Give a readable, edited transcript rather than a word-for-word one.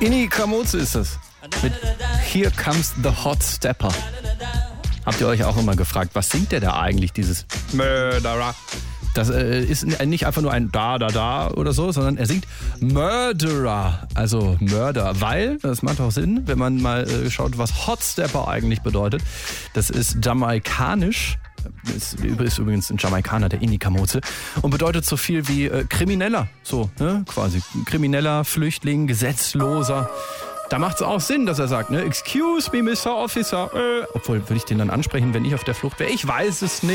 Inni Kamoze ist es. Mit Here Comes the Hot Stepper. Habt ihr euch auch immer gefragt, was singt der da eigentlich, dieses Murderer? Das ist nicht einfach nur ein Da oder so, sondern er singt Murderer, also Mörder, weil, das macht auch Sinn, wenn man mal schaut, was Hot Stepper eigentlich bedeutet. Das ist jamaikanisch, ist übrigens ein Jamaikaner, der Inni Kamoze, und bedeutet so viel wie Krimineller, so, ne, quasi. Krimineller, Flüchtling, Gesetzloser. Da macht es auch Sinn, dass er sagt, ne, excuse me, Mr. Officer, obwohl, würde ich den dann ansprechen, wenn ich auf der Flucht wäre? Ich weiß es nicht.